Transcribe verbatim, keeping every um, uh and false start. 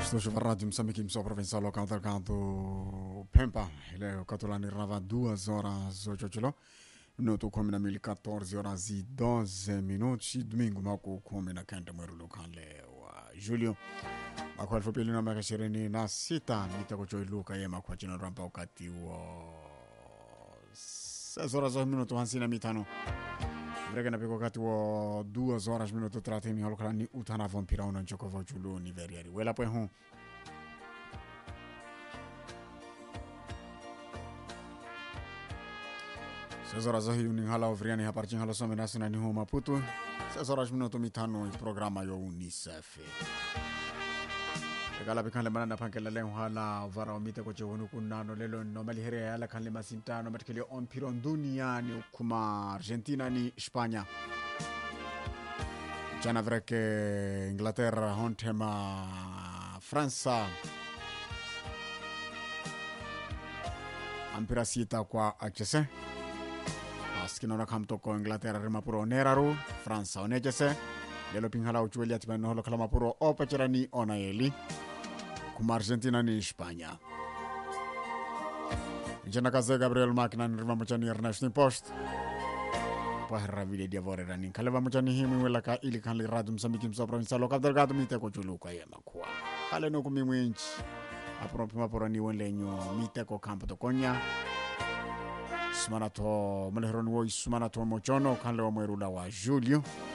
Estou a rádio Moçambique, emissão provincial local do Canto Pempa. Ele é o Catulani Rava, duas horas oito kilo. Minuto come na mil quatorze horas e doze minutos. E domingo, Marco come na Canta Mero local wa Julio. A qual foi pelo nome Sereni na Sita. Mita ko Joy Luca e ma kwa chino rampa wakati wa seis horas oito minutos hansina mitano. Vrega na peko wakati wa duas horas minuto thelathini halokala ni utana vampira una njoko va Julu ni veriari. Wela po hon. seis horas oito minutos hala ovriani hapa parchin hala some nasina ni ho Maputo. seis horas minuto mitano i programa yo UNICEF. Regala bekale manana pankela le hala vara omite ko chewonu kunano lelo no mali here ala kanle masintano matkeli on piron dunia ni kuma Argentina ni Spagna. Jana vreke Inglaterra hontema Fransa. Ampira sita kwa achese. Askinona kamtoko Inglaterra rimapuro neraru Fransa onejese. Lelo pinghala uchueli atibano holo kalamapuro opachirani onaeli. Kuma Argentina ni Spagna. Jana kaze Gabriel Makina ni riva mchani Ernest Post. Pahra vile dia vorera ni kaleva mchani himi wela ka ili kanli radu Msambiki msa provinsa loka delgado mite ko chuluka yema kwa. Kale no kumi mwinchi. Apropima porani wenlenyo mite ko kampo to konya. Sumanato malehroni wo sumanato mochono kanle wa mwerula wa Julio.